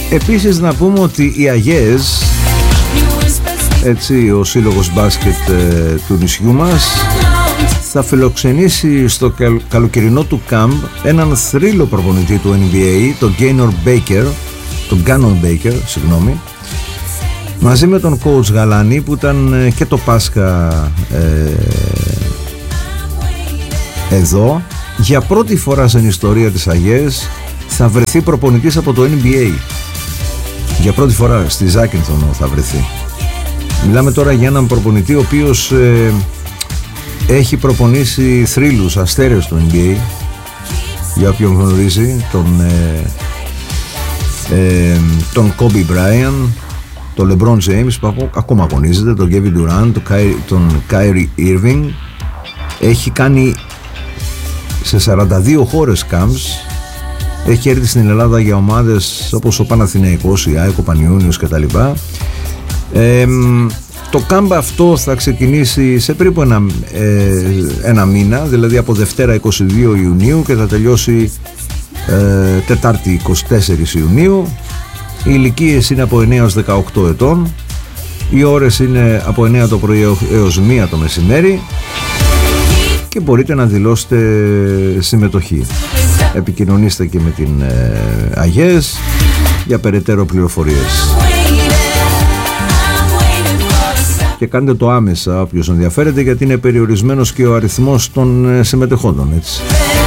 Επίσης να πούμε ότι οι Αγιές, έτσι, ο σύλλογος μπάσκετ του νησιού μας, θα φιλοξενήσει στο καλοκαιρινό του κάμπ έναν θρύλο προπονητή του NBA, τον Gannon Baker, συγγνώμη, μαζί με τον coach Γαλάνη, που ήταν και το Πάσχα εδώ. Για πρώτη φορά στην ιστορία της Αγιές θα βρεθεί προπονητής από το NBA. Για πρώτη φορά στη Ζάκυνθον θα βρεθεί. Μιλάμε τώρα για έναν προπονητή ο οποίος έχει προπονήσει θρύλους, αστέρες του NBA, για όποιον γνωρίζει, τον Kobe Bryant, τον LeBron James που ακόμα αγωνίζεται, τον Kevin Durant, τον Kyrie Irving. Έχει κάνει σε 42 χώρες camps. Έχει έρθει στην Ελλάδα για ομάδες όπως ο Παναθηναϊκός, η ΑΕΚ, ο Πανιούνιος κτλ. Το κάμπ αυτό θα ξεκινήσει σε περίπου ένα μήνα, δηλαδή από Δευτέρα 22 Ιουνίου και θα τελειώσει Τετάρτη 24 Ιουνίου. Οι ηλικίες είναι από 9 έως 18 ετών. Οι ώρες είναι από 9 το πρωί έως 1 το μεσημέρι και μπορείτε να δηλώσετε συμμετοχή. Επικοινωνήστε και με την Αγιές για περαιτέρω πληροφορίες. Και κάντε το άμεσα όποιος ενδιαφέρεται, γιατί είναι περιορισμένος και ο αριθμός των συμμετεχόντων, έτσι.